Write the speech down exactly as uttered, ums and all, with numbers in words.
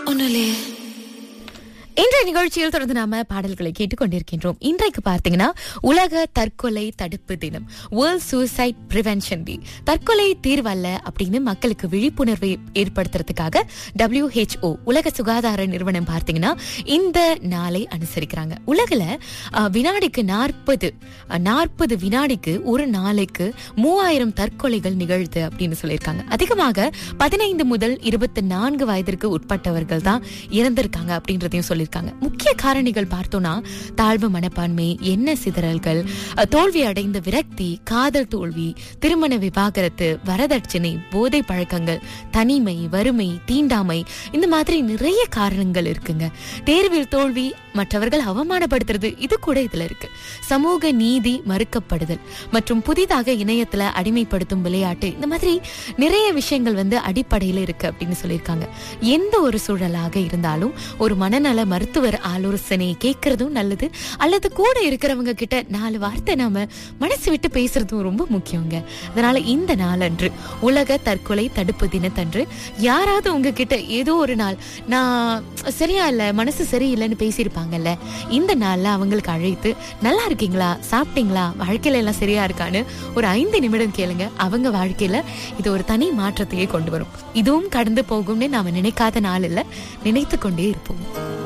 ஒண்ணுலே இன்றைய நிகழ்ச்சியில் தொடர்ந்து நாம பாடல்களை கேட்டுக்கொண்டிருக்கின்றோம். இன்றைக்கு பார்த்தீங்கன்னா உலக தற்கொலை தடுப்பு தினம், வேர்ல்ட் சூசைட் பிரிவென்ஷன் டே. தற்கொலை தீர்வல்ல அப்படின்னு மக்களுக்கு விழிப்புணர்வை ஏற்படுத்துறதுக்காக டபிள்யூ ஹெச் ஓ உலக சுகாதார நிறுவனம் பார்த்தீங்கன்னா இந்த நாளை அனுசரிக்கிறாங்க. உலகில அஹ், வினாடிக்கு நாற்பது நாற்பது வினாடிக்கு ஒரு நாளைக்கு மூவாயிரம் தற்கொலைகள் நிகழ்த்து அப்படின்னு சொல்லியிருக்காங்க. அதிகமாக பதினைந்து முதல் இருபத்தி நான்கு வயதிற்கு உட்பட்டவர்கள் தான் இறந்திருக்காங்க அப்படின்றதையும் சொல்லி முக்கிய காரணிகள் பார்த்தோம்னா தாழ்வு மனப்பான்மை, எண்ண சிதறல்கள், தோல்வி அடைந்த விரக்தி, காதல் தோல்வி, திருமண விவாகரத்து, வரதட்சணை, போதை பழக்கங்கள், தனிமை, வறுமை, தீண்டாமை, இந்த மாதிரி நிறைய காரணங்கள் இருக்குங்க. தேர்வில் தோல்வி, மற்றவர்கள் அவமானப்படுத்துறது, இது கூட இதுல இருக்கு. சமூக நீதி மறுக்கப்படுதல் மற்றும் புதிதாக இணையத்துல அடிமைப்படுத்தும் விளையாட்டு, இந்த மாதிரி நிறைய விஷயங்கள் வந்து அடிப்படையில இருக்கு அப்படின்னு சொல்லியிருக்காங்க. எந்த ஒரு சூழலாக இருந்தாலும் ஒரு மனநல மருத்துவர் ஆலோசனை கேட்கறதும் நல்லது, அல்லது கூட இருக்கிறவங்க கிட்ட நாலு வார்த்தை நாம மனசு விட்டு பேசுறதும் ரொம்ப முக்கியங்க. அதனால இந்த நாளன்று, உலக தற்கொலை தடுப்பு தினத்தன்று, யாராவது உங்ககிட்ட ஏதோ ஒரு நாள் நான் சரியா இல்ல, மனசு சரியில்லைன்னு பேசியிருப்பாங்கல்ல, இந்த நாள்ல அவங்களுக்கு அழைத்து நல்லா இருக்கீங்களா, சாப்பிட்டீங்களா, வாழ்க்கையில எல்லாம் சரியா இருக்கான்னு ஒரு ஐந்து நிமிடம் கேளுங்க. அவங்க வாழ்க்கையில இது ஒரு தனி மாற்றத்தையே கொண்டு வரும். இதுவும் கடந்து போகும்னு நாம நினைக்காத நாள் இல்ல, நினைத்து கொண்டே இருப்போம்.